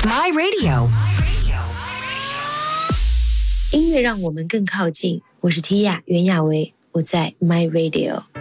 My Radio， 音乐让我们更靠近。我是 Tia 袁娅维，我在 My Radio。